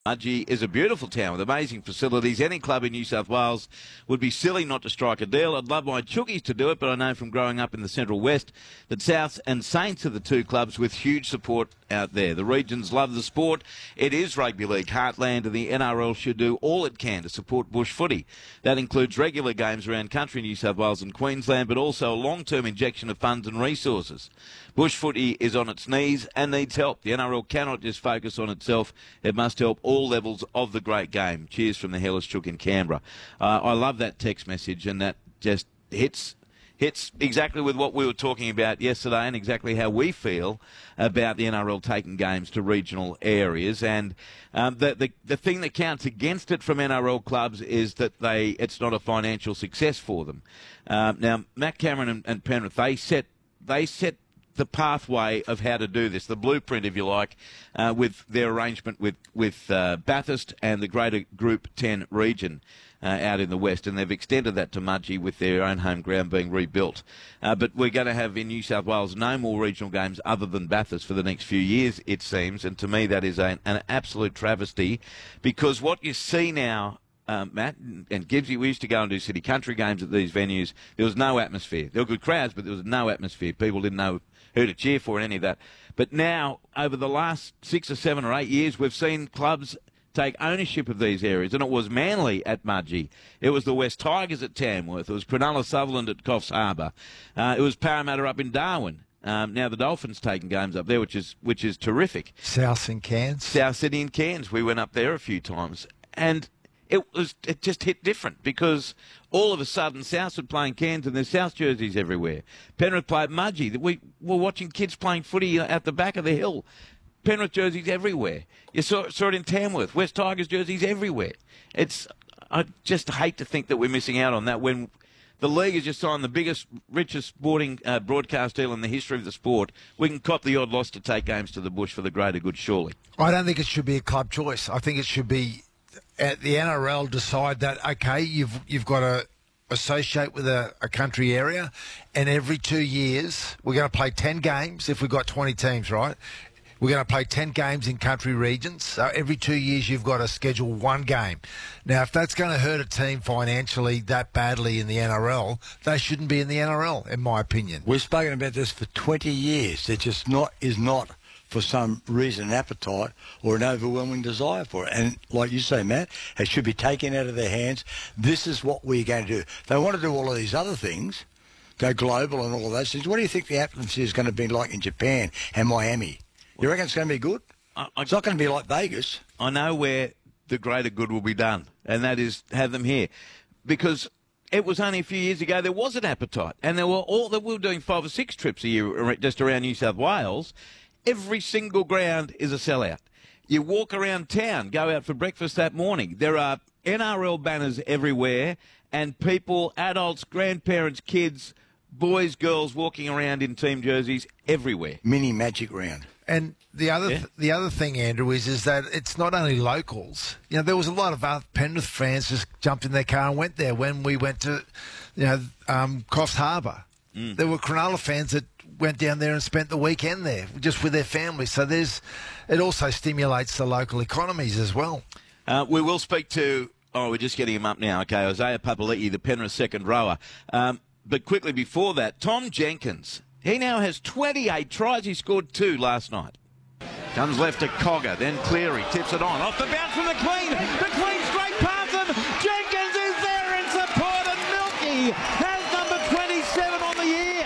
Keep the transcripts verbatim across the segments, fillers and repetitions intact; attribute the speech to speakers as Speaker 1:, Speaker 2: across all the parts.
Speaker 1: Mudgee is a beautiful town with amazing facilities. Any club in New South Wales would be silly not to strike a deal. I'd love my Chookies to do it, but I know from growing up in the Central West that Souths and Saints are the two clubs with huge support out there. The regions love the sport. It is rugby league heartland, and the N R L should do all it can to support bush footy. That includes regular games around country New South Wales and Queensland, but also a long-term injection of funds and resources. Bush footy is on its knees and needs help. The N R L cannot just focus on itself. It must help all levels of the great game. Cheers from the Hellas Chook in Canberra. Uh, I love that text message, and that just hits hits exactly with what we were talking about yesterday and exactly how we feel about the N R L taking games to regional areas. And um, the, the the thing that counts against it from N R L clubs is that they it's not a financial success for them. Um, now, Matt Cameron and, and Penrith, they set they set the pathway of how to do this, the blueprint, if you like, uh, with their arrangement with, with uh, Bathurst and the greater Group ten region uh, out in the west, and they've extended that to Mudgee with their own home ground being rebuilt. Uh, but we're going to have in New South Wales no more regional games other than Bathurst for the next few years, it seems, and to me that is a, an absolute travesty, because what you see now, Um, Matt and Gibbsy, we used to go and do city country games at these venues. There was no atmosphere. There were good crowds, but there was no atmosphere. People didn't know who to cheer for and any of that. But now, over the last six or seven or eight years, we've seen clubs take ownership of these areas. And it was Manly at Mudgee. It was the West Tigers at Tamworth. It was Cronulla Sutherland at Coffs Harbour. Uh, it was Parramatta up in Darwin. Um, now the Dolphins taking games up there, which is which is terrific.
Speaker 2: South in Cairns.
Speaker 1: South Sydney and Cairns. We went up there a few times. And It was it just hit different because all of a sudden Souths were playing Cairns and there's South jerseys everywhere. Penrith played Mudgee. We were watching kids playing footy at the back of the hill. Penrith jerseys everywhere. You saw, saw it in Tamworth. West Tigers jerseys everywhere. It's I just hate to think that we're missing out on that when the league has just signed the biggest, richest sporting uh, broadcast deal in the history of the sport. We can cop the odd loss to take games to the bush for the greater good, surely.
Speaker 2: I don't think it should be a club choice. I think it should be at the N R L decide that, okay, you've you've got to associate with a, a country area, and every two years we're going to play ten games if we've got twenty teams, right? We're going to play ten games in country regions. So every two years you've got to schedule one game. Now, if that's going to hurt a team financially that badly in the N R L, they shouldn't be in the N R L, in my opinion.
Speaker 3: We've spoken about this for twenty years. It just not is not... for some reason, an appetite or an overwhelming desire for it. And like you say, Matt, it should be taken out of their hands. This is what we're going to do. They want to do all of these other things, go global and all of those things. What do you think the atmosphere is going to be like in Japan and Miami? You reckon it's going to be good? I, I, it's not going to be like Vegas.
Speaker 1: I know where the greater good will be done, and that is have them here. Because it was only a few years ago there was an appetite, and there were all that we were doing five or six trips a year just around New South Wales. Every single ground is a sellout. You walk around town, go out for breakfast that morning. There are N R L banners everywhere and people, adults, grandparents, kids, boys, girls walking around in team jerseys everywhere.
Speaker 3: Mini Magic Round.
Speaker 2: And the other th-
Speaker 1: Yeah.
Speaker 2: the other thing, Andrew, is is that it's not only locals. You know, there was a lot of other Penrith fans just jumped in their car and went there when we went to, you know, um, Coffs Harbour. Mm. There were Cronulla fans that went down there and spent the weekend there just with their families. So there's, it also stimulates the local economies as well.
Speaker 1: Uh, we will speak to, oh, we're just getting him up now, okay, Isaiah Papali'i, the Penrith second rower. Um, but quickly before that, Tom Jenkins, he now has twenty-eight tries. He scored two last night. Comes left to Cogger, then Cleary, tips it on. Off the bounce from the Queen. The Queen straight past him. Jenkins is there in support, and Milky has number twenty-seven on the year.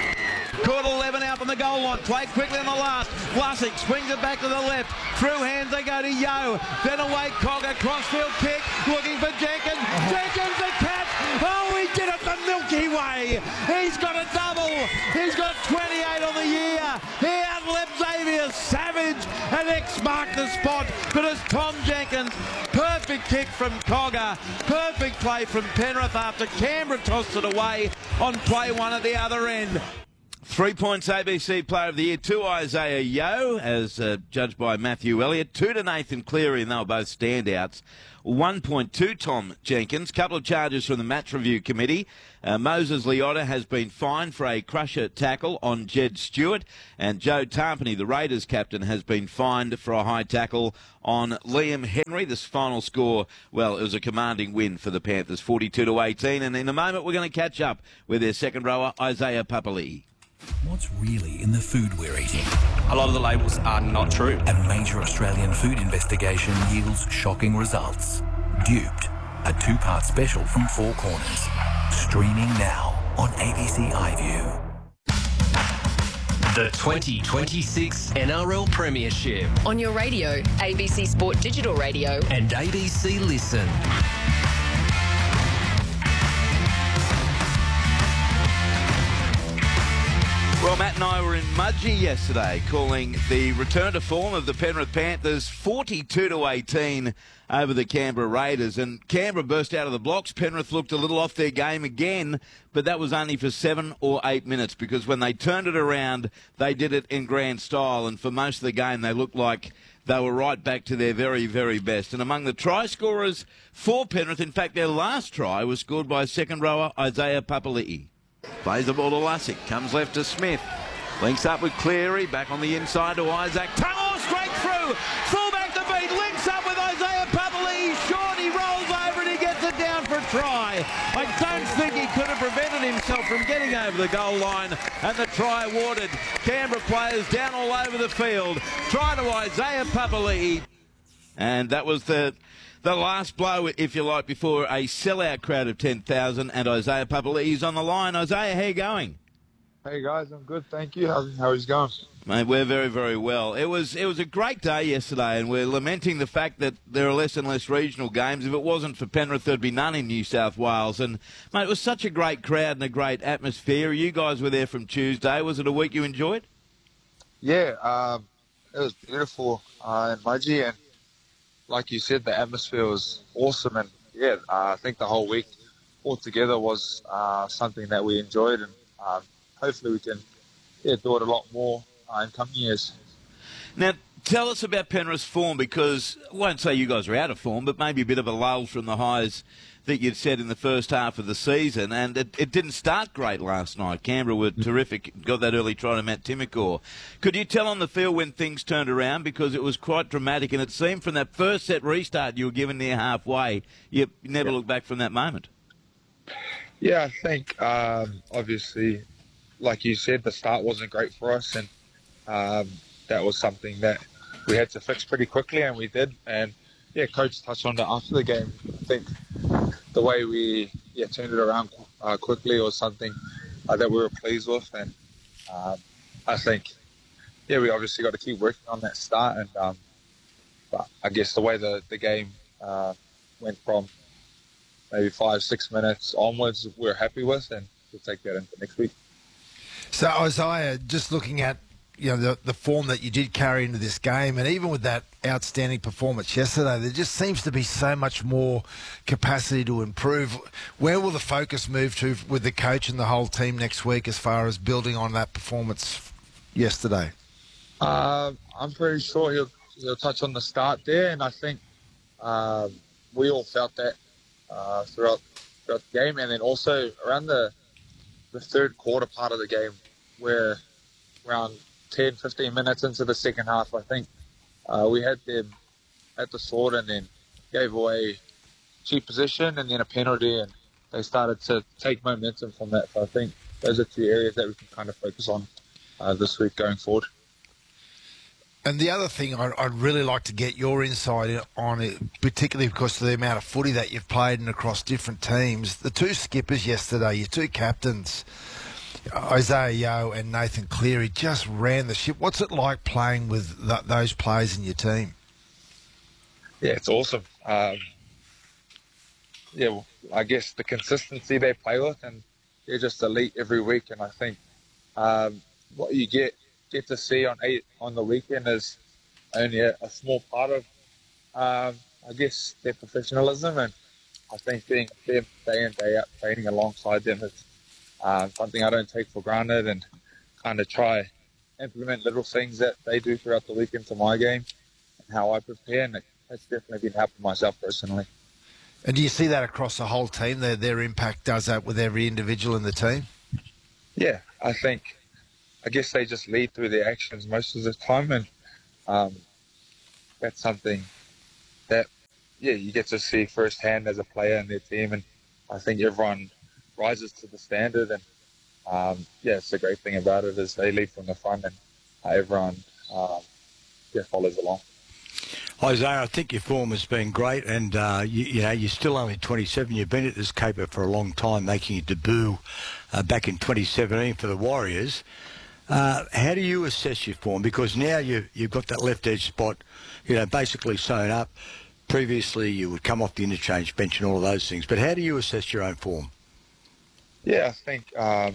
Speaker 1: Quarter eleven out from the goal line. Played quickly on the last. Vlasic swings it back to the left. Through hands they go to Yo. Then away Cogger. Crossfield kick. Looking for Jenkins. Uh-huh. Jenkins the catch. Oh, he did it the Milky Way. He's got a double. He's got twenty-eight on the year. He outlived Xavier Savage. And X marked the spot. But it's Tom Jenkins. Perfect kick from Cogger. Perfect play from Penrith after Canberra tossed it away on play one at the other end. Three points A B C Player of the Year to Isaiah Yeo, as uh, judged by Matthew Elliott. Two to Nathan Cleary, and they were both standouts. One point to Tom Jenkins. Couple of charges from the Match Review Committee. Uh, Moses Leota has been fined for a crusher tackle on Jed Stewart, and Joe Tarpany, the Raiders captain, has been fined for a high tackle on Liam Henry. This final score, well, it was a commanding win for the Panthers, forty-two to eighteen. And in a moment, we're going to catch up with their second rower, Isaiah Papali'i.
Speaker 4: What's really in the food we're eating?
Speaker 5: A lot of the labels are not true.
Speaker 4: A major Australian food investigation yields shocking results. Duped, a two-part special from Four Corners. Streaming now on A B C iView.
Speaker 6: The twenty twenty-six N R L Premiership.
Speaker 7: On your radio, A B C Sport Digital Radio.
Speaker 6: And A B C Listen.
Speaker 1: Well, Matt and I were in Mudgee yesterday calling the return to form of the Penrith Panthers forty-two to eighteen over the Canberra Raiders. And Canberra burst out of the blocks. Penrith looked a little off their game again, but that was only for seven or eight minutes because when they turned it around, they did it in grand style. And for most of the game, they looked like they were right back to their very, very best. And among the try scorers for Penrith, in fact, their last try was scored by second rower Isaiah Papali'i. Plays the ball to Lussick, comes left to Smith, links up with Cleary, back on the inside to Isaac, Tullo straight through, full back to beat, links up with Isaiah Papali'i, short, he rolls over and he gets it down for a try. I don't think he could have prevented himself from getting over the goal line, and the try awarded. Canberra players down all over the field, try to Isaiah Papali'i, and that was the... The last blow, if you like, before a sellout crowd of ten thousand, and Isaiah Papali'i is on the line. Isaiah, how you going?
Speaker 8: Hey guys, I'm good, thank you. How how is it going?
Speaker 1: Mate, we're very, very well. It was it was a great day yesterday, and we're lamenting the fact that there are less and less regional games. If it wasn't for Penrith, there'd be none in New South Wales. And, mate, it was such a great crowd and a great atmosphere. You guys were there from Tuesday. Was it a week you enjoyed?
Speaker 8: Yeah, um, it was beautiful uh, in Mudgee, and like you said, the atmosphere was awesome, and yeah, uh, I think the whole week altogether was uh, something that we enjoyed, and um, hopefully we can yeah, do it a lot more uh, in coming years.
Speaker 1: Now, tell us about Penrith's form, because I won't say you guys are out of form, but maybe a bit of a lull from the highs that you'd set in the first half of the season, and it, it didn't start great last night. Canberra were terrific, got that early try to Matt Timokor. Could you tell on the field when things turned around, because it was quite dramatic, and it seemed from that first set restart you were given near halfway, you never yeah. looked back from that moment?
Speaker 8: Yeah, I think um, obviously, like you said, the start wasn't great for us, and um, that was something that we had to fix pretty quickly, and we did. And yeah, Coach touched on that after the game. I think the way we yeah, turned it around uh, quickly was something uh, that we were pleased with, and um, I think yeah, we obviously got to keep working on that start. And um, but I guess the way the the game uh, went from maybe five six minutes onwards, we're happy with, and we'll take that into next week.
Speaker 2: So Isaiah, just looking at you know the the form that you did carry into this game, and even with that outstanding performance yesterday, there just seems to be so much more capacity to improve. Where will the focus move to with the coach and the whole team next week as far as building on that performance yesterday?
Speaker 8: Uh, I'm pretty sure he'll he'll touch on the start there, and I think uh, we all felt that uh, throughout throughout the game, and then also around the the third quarter part of the game, where around ten, fifteen minutes into the second half, I think uh, we had them at the sword and then gave away cheap position and then a penalty, and they started to take momentum from that. So I think those are two areas that we can kind of focus on uh, this week going forward.
Speaker 2: And the other thing I'd, I'd really like to get your insight on it, particularly because of the amount of footy that you've played and across different teams. The two skippers yesterday, your two captains, Isaiah Yeo and Nathan Cleary, just ran the ship. What's it like playing with th- those players in your team?
Speaker 8: Yeah, it's awesome. Um, yeah, well, I guess the consistency they play with, and they're just elite every week. And I think um, what you get get to see on eight on the weekend is only a, a small part of, um, I guess, their professionalism. And I think being them day in, day out, training alongside them is uh, something I don't take for granted. And kind of try implement little things that they do throughout the week into my game and how I prepare, and it's definitely been helping myself personally.
Speaker 2: And do you see that across the whole team? Their their impact does that with every individual in the team?
Speaker 8: Yeah, I think, I guess they just lead through their actions most of the time, and um, that's something that, yeah, you get to see firsthand as a player in their team, and I think everyone rises to the standard, and um, yeah, it's the great thing about it is they lead from the front, and uh, everyone um, yeah, follows along.
Speaker 3: Isaiah, I think your form has been great, and uh, you, you know you're still only twenty-seven. You've been at this caper for a long time, making your debut uh, back in twenty seventeen for the Warriors. Uh, how do you assess your form? Because now you, you've got that left edge spot, you know, basically sewn up. Previously, you would come off the interchange bench and all of those things. But how do you assess your own form?
Speaker 8: Yeah, I think um,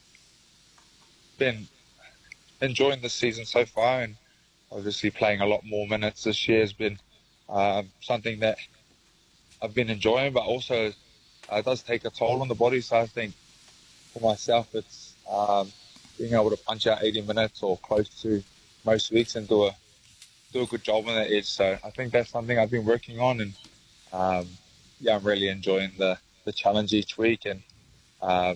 Speaker 8: been enjoying this season so far, and obviously playing a lot more minutes this year has been um, something that I've been enjoying, but also uh, it does take a toll on the body. So I think for myself, it's um, being able to punch out eighty minutes or close to most weeks and do a do a good job on that edge. So I think that's something I've been working on, and um, yeah, I'm really enjoying the, the challenge each week, and um,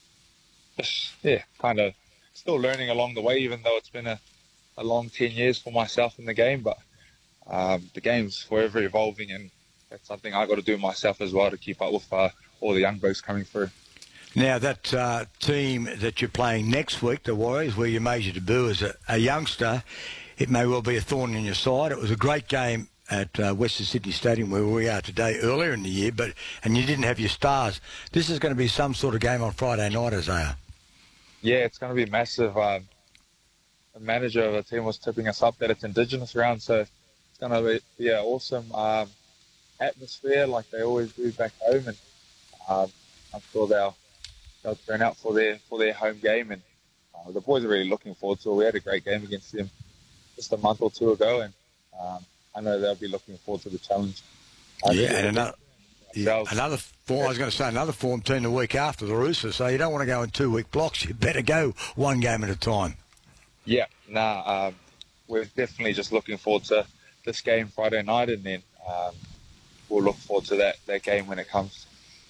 Speaker 8: just, yeah, kind of still learning along the way, even though it's been a, a long ten years for myself in the game. But um, the game's forever evolving, and that's something I got to do myself as well to keep up with uh, all the young boys coming through.
Speaker 3: Now, that uh, team that you're playing next week, the Warriors, where you made your debut as a, a youngster, it may well be a thorn in your side. It was a great game at uh, Western Sydney Stadium where we are today earlier in the year, but and you didn't have your stars. This is going to be some sort of game on Friday night, Isaiah.
Speaker 8: Yeah, it's going to be massive. Um, the manager of the team was tipping us up that it's Indigenous round, so it's going to be, be an awesome um, atmosphere like they always do back home, and um, I'm sure they'll they'll turn out for their for their home game, and uh, the boys are really looking forward to it. We had a great game against them just a month or two ago, and um, I know they'll be looking forward to the challenge. Uh,
Speaker 3: yeah, and another, yeah, another form, I was going to say another form team the week after the Roosters, so you don't want to go in two-week blocks. You better go one game at a time.
Speaker 8: Yeah, nah, um, we're definitely just looking forward to this game Friday night, and then um, we'll look forward to that, that game when it comes.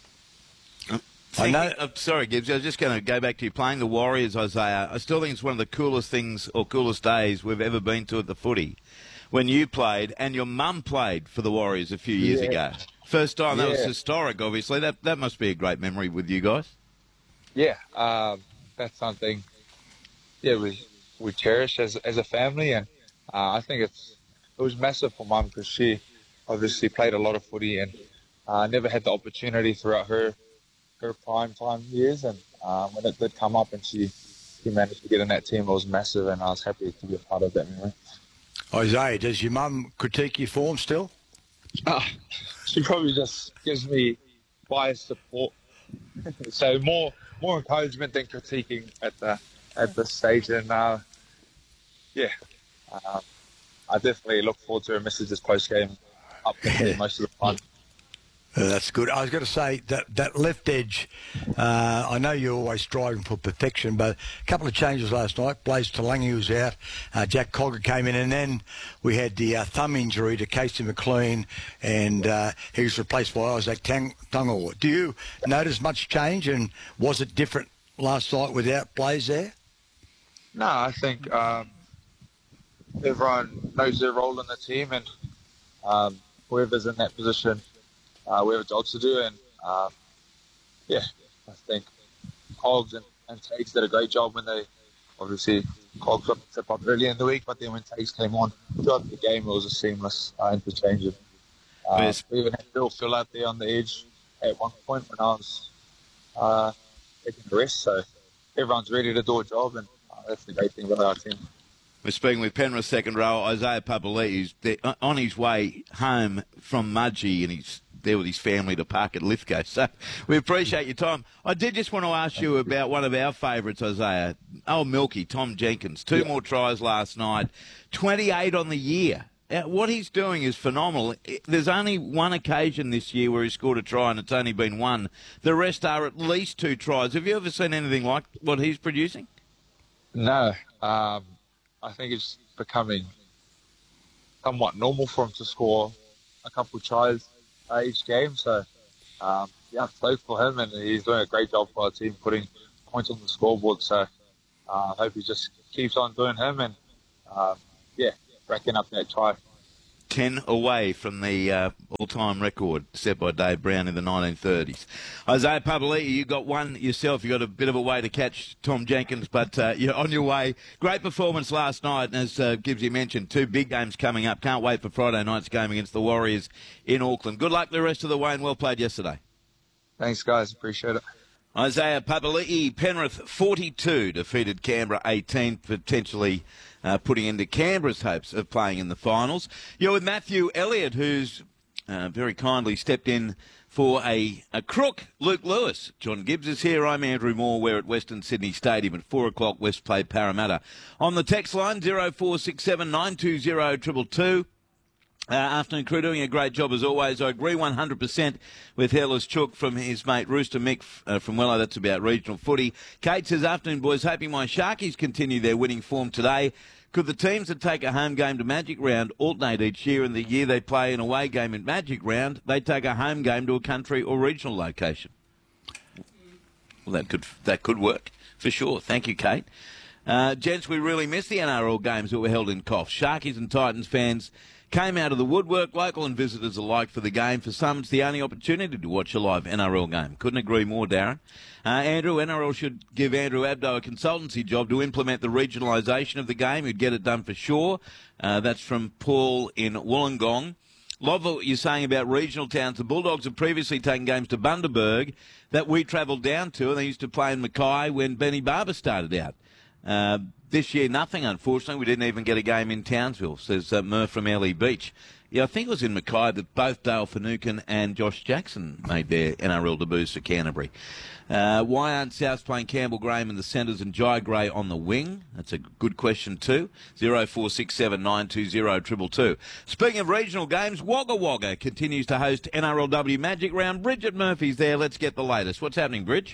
Speaker 1: Thinking, I know. Uh, sorry, Gibbs. I was just going to go back to you playing the Warriors, Isaiah. I still think it's one of the coolest things or coolest days we've ever been to at the footy. When you played and your mum played for the Warriors a few years
Speaker 8: yeah.
Speaker 1: ago. First time. That
Speaker 8: yeah.
Speaker 1: was historic, obviously. That that must be a great memory with you guys.
Speaker 8: Yeah, um, that's something. Yeah, we we cherish as as a family, and uh, I think it's it was massive for Mum because she obviously played a lot of footy and uh, never had the opportunity throughout her. her prime time years, and um, when it did come up and she, she managed to get in that team, it was massive, and I was happy to be a part of that memory.
Speaker 3: Isaiah, does your mum critique your form still?
Speaker 8: Uh, she probably just gives me biased support, so more more encouragement than critiquing at the at this stage, and uh, yeah, uh, I definitely look forward to her messages post game up there most of the time.
Speaker 3: Uh, that's good. I was going to say that that left edge, uh, I know you're always striving for perfection, but a couple of changes last night. Blaze Talangi was out. Uh, Jack Cogger came in, and then we had the uh, thumb injury to Casey McLean, and uh, he was replaced by Isaac Tang- Tungor. Do you notice much change, and was it different last night without Blaze there?
Speaker 8: No, I think um, everyone knows their role in the team, and um, whoever's in that position, Uh, we have jobs to do, and uh, yeah, I think Cogs and, and Tags did a great job when they obviously Cogs got the tip up early in the week, but then when Tags came on throughout the game, it was a seamless uh, interchange. Of, uh, yes. We even had Bill Phil out there on the edge at one point when I was uh, taking the rest, so everyone's ready to do a job, and uh, that's the great thing about our team.
Speaker 1: We're speaking with Penrith second row Isaiah Papali'i, who's on his way home from Mudgee, and he's there with his family to park at Lithgow. So we appreciate your time. I did just want to ask you about one of our favourites, Isaiah. Oh, Milky, Tom Jenkins. Two yeah. more tries last night. twenty-eight on the year. What he's doing is phenomenal. There's only one occasion this year where he scored a try, and it's only been one. The rest are at least two tries. Have you ever seen anything like what he's producing?
Speaker 8: No, um, I think it's becoming somewhat normal for him to score a couple of tries uh, each game. So, um, yeah, I'm stoked for him, and he's doing a great job for our team, putting points on the scoreboard. So, uh, I hope he just keeps on doing him and, um, yeah, racking up that try.
Speaker 1: ten away from the uh, all-time record set by Dave Brown in the nineteen thirties. Isaiah Papali'i, you got one yourself. You got a bit of a way to catch Tom Jenkins, but uh, you're on your way. Great performance last night, and as uh, Gibbsy mentioned, two big games coming up. Can't wait for Friday night's game against the Warriors in Auckland. Good luck the rest of the way, and well played yesterday.
Speaker 8: Thanks, guys. Appreciate it.
Speaker 1: Isaiah Papali'i, Penrith forty-two, defeated Canberra eighteen, potentially uh, putting into Canberra's hopes of playing in the finals. You're with Matthew Elliott, who's uh, very kindly stepped in for a, a crook, Luke Lewis. John Gibbs is here. I'm Andrew Moore. We're at Western Sydney Stadium at four o'clock, West play Parramatta. On the text line, zero four six seven nine two zero two two two. Uh, afternoon crew doing a great job as always. I agree one hundred percent with Hellas Chook from his mate Rooster Mick uh, from Wello. That's about regional footy. Kate says, afternoon boys, hoping my Sharkies continue their winning form today. Could the teams that take a home game to Magic Round alternate each year, and the year they play an away game in Magic Round, they take a home game to a country or regional location? Well, that could that could work for sure. Thank you, Kate. Uh, gents, we really missed the N R L games that were held in Coffs. Sharkies and Titans fans came out of the woodwork, local and visitors alike, for the game. For some, it's the only opportunity to watch a live N R L game. Couldn't agree more, Darren. Uh, Andrew, N R L should give Andrew Abdo a consultancy job to implement the regionalisation of the game. He'd get it done for sure. Uh, that's from Paul in Wollongong. Love what you're saying about regional towns. The Bulldogs have previously taken games to Bundaberg that we travelled down to, and they used to play in Mackay when Benny Barber started out. Uh, this year, nothing, unfortunately. We didn't even get a game in Townsville, says uh, Murph from Ellie Beach. Yeah, I think it was in Mackay that both Dale Finucane and Josh Jackson made their N R L debuts for Canterbury. Uh, why aren't Souths playing Campbell Graham in the centres and Jai Gray on the wing? That's a good question too. zero four six seven nine two zero two two two. Speaking of regional games, Wagga Wagga continues to host N R L W Magic Round. Bridget Murphy's there. Let's get the latest. What's happening, Bridge?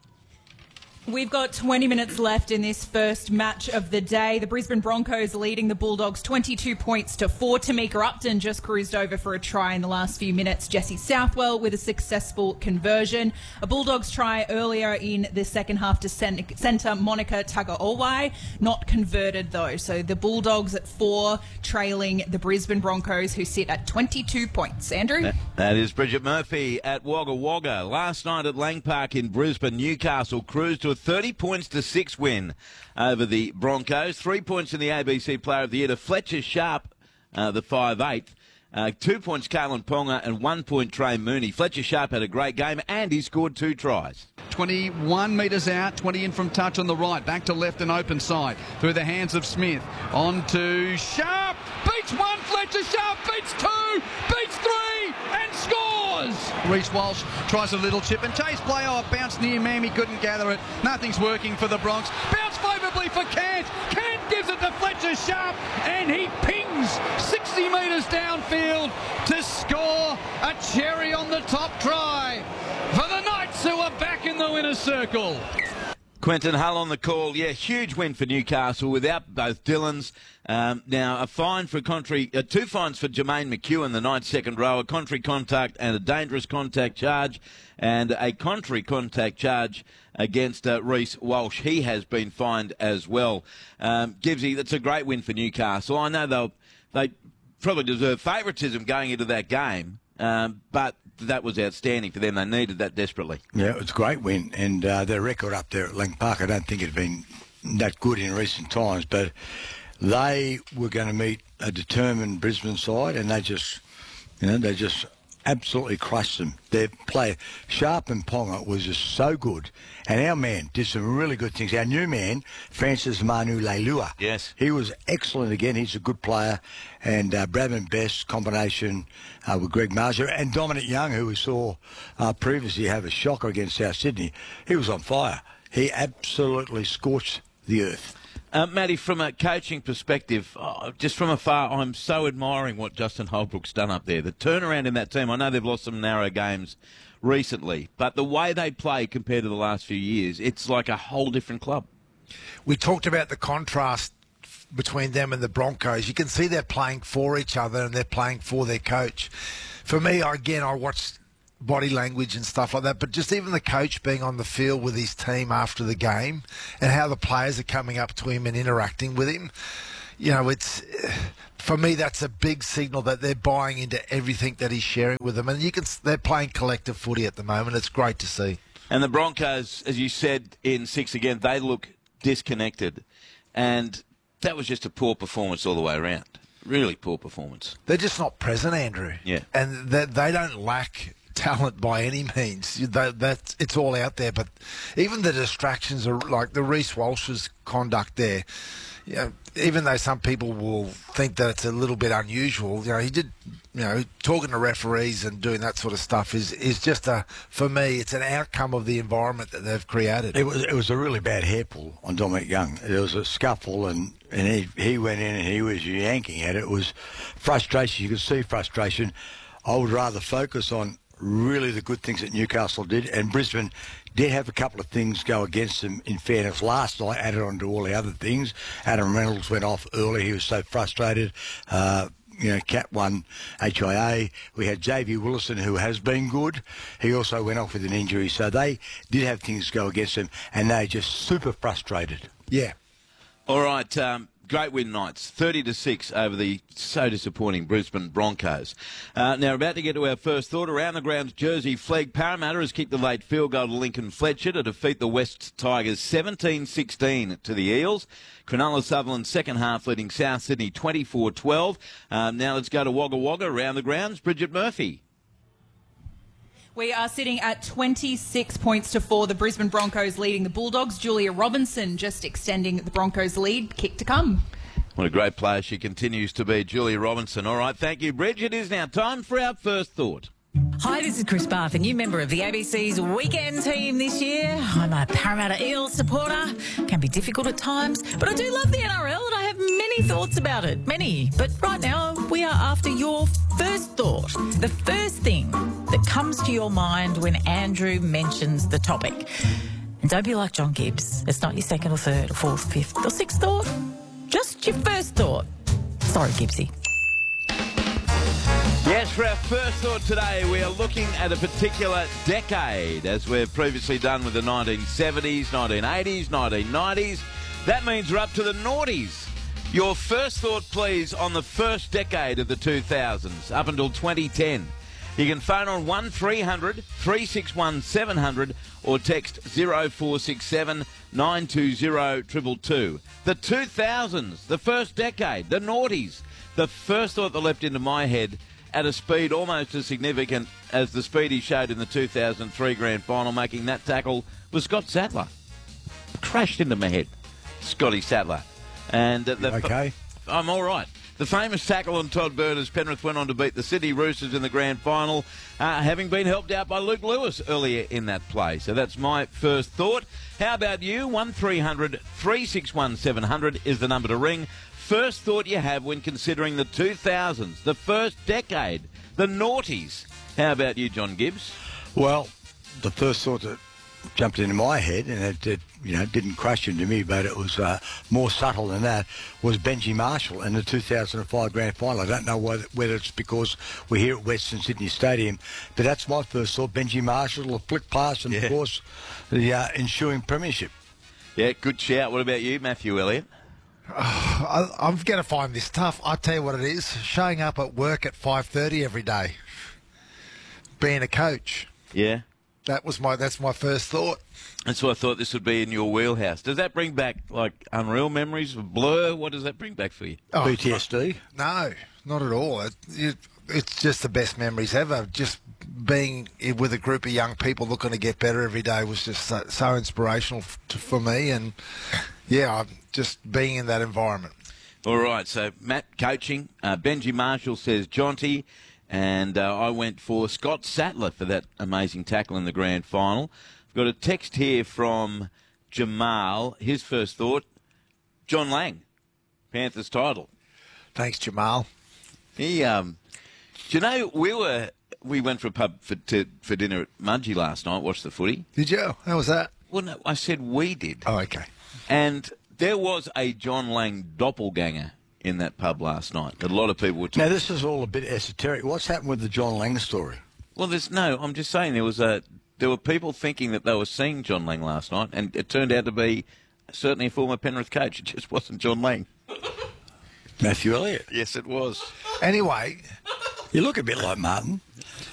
Speaker 9: We've got twenty minutes left in this first match of the day. The Brisbane Broncos leading the Bulldogs twenty-two points to four. Tamika Upton just cruised over for a try in the last few minutes. Jesse Southwell with a successful conversion. A Bulldogs try earlier in the second half to centre Monica Tagaawai. Not converted though. So the Bulldogs at four, trailing the Brisbane Broncos, who sit at twenty-two points. Andrew?
Speaker 1: That, that is Bridget Murphy at Wagga Wagga. Last night at Lang Park in Brisbane, Newcastle cruised to a thirty points to six win over the Broncos. Three points in the A B C Player of the Year to Fletcher Sharp, uh, the five eighth. Uh, two points Kalen Ponga and one point Trey Mooney. Fletcher Sharp had a great game and he scored two tries.
Speaker 10: twenty-one metres out, twenty in from touch on the right, back to left and open side through the hands of Smith. On to Sharp, beats one, Fletcher Sharp beats two, beats three and scores! Reece Walsh tries a little chip and chase play off, bounce near Mammy, couldn't gather it. Nothing's working for the Bronx. Bounce favourably for Cant. Cant gives it to Fletcher Sharp and he pings sixty metres downfield to score a cherry on the top try for the Knights, who are back in the winner's circle.
Speaker 1: Quentin Hull on the call. Yeah, huge win for Newcastle without both Dylans. Um, now, a fine for Contry, uh, two fines for Jermaine McEwen, the Knights' second row, a Contry contact and a dangerous contact charge, and a Contry contact charge against uh, Reece Walsh. He has been fined as well. Um, Gibbsy, that's a great win for Newcastle. I know they'll, they probably deserve favouritism going into that game, um, but that was outstanding for them. They needed that desperately.
Speaker 3: Yeah, it was a great win, and uh, their record up there at Lang Park, I don't think it had been that good in recent times, but they were going to meet a determined Brisbane side, and they just, you know, they just absolutely crushed them. Their play, Sharp and Ponga, was just so good, and our man did some really good things. Our new man, Francis Manu Leilua,
Speaker 1: yes,
Speaker 3: he was excellent again. He's a good player, and uh, Bradman Best combination uh, with Greg Marshall and Dominic Young, who we saw uh, previously have a shocker against South Sydney. He was on fire. He absolutely scorched the earth.
Speaker 1: Uh, Matty, from a coaching perspective, oh, just from afar, I'm so admiring what Justin Holbrook's done up there. The turnaround in that team, I know they've lost some narrow games recently, but the way they play compared to the last few years, it's like a whole different club.
Speaker 2: We talked about the contrast between them and the Broncos. You can see they're playing for each other and they're playing for their coach. For me, again, I watched body language and stuff like that, but just even the coach being on the field with his team after the game and how the players are coming up to him and interacting with him, you know, it's, for me, that's a big signal that they're buying into everything that he's sharing with them. And you can, they're playing collective footy at the moment. It's great to see.
Speaker 1: And the Broncos, as you said in six again, they look disconnected. And that was just a poor performance all the way around. Really poor performance.
Speaker 2: They're just not present, Andrew.
Speaker 1: Yeah.
Speaker 2: And they, they don't lack talent by any means. They, that, it's all out there. But even the distractions are like the Reece Walsh's conduct there. You know, even though some people will think that it's a little bit unusual, you know, he did, you know, talking to referees and doing that sort of stuff is, is just a, for me, it's an outcome of the environment that they've created.
Speaker 3: It was it was a really bad hairpull on Dominic Young. There was a scuffle and, and he, he went in and he was yanking at it. It was frustration. You could see frustration. I would rather focus on really the good things that Newcastle did, and Brisbane did have a couple of things go against them, in fairness. Last night, added on to all the other things, Adam Reynolds went off early. He was so frustrated. Uh, you know, Cat won H I A. We had J V Willison, who has been good. He also went off with an injury. So they did have things go against them, and they're just super frustrated.
Speaker 2: Yeah.
Speaker 1: All right, um, great win, Knights, thirty to six over the so disappointing Brisbane Broncos. Uh, now, about to get to our first thought. Around the grounds, Jersey Flegg. Parramatta has kicked the late field goal to Lincoln Fletcher to defeat the West Tigers seventeen sixteen to the Eels. Cronulla Sutherland, second half, leading South Sydney twenty-four twelve. Um, now let's go to Wagga Wagga. Around the grounds, Bridget Murphy.
Speaker 9: We are sitting at twenty-six points to four. The Brisbane Broncos leading the Bulldogs. Julia Robinson just extending the Broncos' lead. Kick to come.
Speaker 1: What a great player she continues to be, Julia Robinson. All right, thank you, Bridge. It is now time for our first thought.
Speaker 11: Hi, this is Chris Barth, a new member of the A B C's weekend team this year. I'm a Parramatta Eels supporter. Can be difficult at times, but I do love the N R L and I have many thoughts about it. Many. But right now, we are after your first thought. The first thing that comes to your mind when Andrew mentions the topic. And don't be like John Gibbs. It's not your second or third or fourth, fifth or sixth thought. Just your first thought. Sorry, Gibbsy.
Speaker 1: Yes, for our first thought today, we are looking at a particular decade, as we've previously done with the nineteen seventies, nineteen eighties, nineteen nineties. That means we're up to the noughties. Your first thought, please, on the first decade of the two thousands, up until twenty ten. You can phone on one three hundred, three six one, seven hundred or text zero four six seven, nine two zero, two two two. The two thousands, the first decade, the noughties. The first thought that leapt into my head at a speed almost as significant as the speed he showed in the two thousand three grand final, making that tackle, was Scott Sattler. Crashed into my head, Scotty Sattler. And uh, the
Speaker 3: okay?
Speaker 1: F- I'm all right. The famous tackle on Todd Byrne as Penrith went on to beat the Sydney Roosters in the grand final, uh, having been helped out by Luke Lewis earlier in that play. So that's my first thought. How about you? one three hundred, three six one, seven hundred is the number to ring. First thought you have when considering the two thousands, the first decade, the noughties. How about you, John Gibbs?
Speaker 3: Well, the first thought that jumped into my head, and it, it you know didn't crash into me, but it was uh, more subtle than that, was Benji Marshall in the two thousand five grand final. I don't know whether, whether it's because we're here at Western Sydney Stadium, but that's my first thought. Benji Marshall, a flick pass, and
Speaker 1: yeah.
Speaker 3: of course the uh, ensuing premiership.
Speaker 1: Yeah, good shout. What about you, Matthew Elliott?
Speaker 2: Oh, I, I'm going to find this tough. I'll tell you what it is. Showing up at work at five thirty every day. Being a coach.
Speaker 1: Yeah.
Speaker 2: That was my. That's my first thought.
Speaker 1: And so I thought this would be in your wheelhouse. Does that bring back, like, unreal memories of Blur? What does that bring back for you?
Speaker 2: Oh,
Speaker 3: P T S D?
Speaker 2: No, not at all. It, it, it's just the best memories ever. Just being with a group of young people looking to get better every day was just so, so inspirational f- to, for me. And, yeah, just being in that environment.
Speaker 1: All right, so Matt coaching. Uh, Benji Marshall says Jonty. And uh, I went for Scott Sattler for that amazing tackle in the grand final. I've got a text here from Jamal. His first thought, John Lang, Panthers title.
Speaker 2: Thanks, Jamal.
Speaker 1: He, um, do you know, we were we went for a pub for to, for dinner at Mudgee last night, watched the footy.
Speaker 2: Did you? How was that?
Speaker 1: Well, no, I said we did.
Speaker 2: Oh, okay.
Speaker 1: And there was a John Lang doppelganger in that pub last night that a lot of people were talking.
Speaker 3: Now, this is all a bit esoteric. What's happened with the John Lang story?
Speaker 1: Well, there's no. I'm just saying there was a. There were people thinking that they were seeing John Lang last night, and it turned out to be certainly a former Penrith coach. It just wasn't John Lang.
Speaker 3: Matthew Elliott.
Speaker 1: Yes, it was.
Speaker 2: Anyway,
Speaker 3: you look a bit like Martin.